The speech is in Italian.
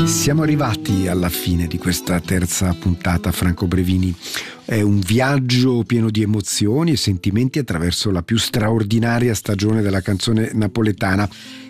Siamo arrivati alla fine di questa terza puntata, Franco Brevini. È un viaggio pieno di emozioni e sentimenti attraverso la più straordinaria stagione della canzone napoletana.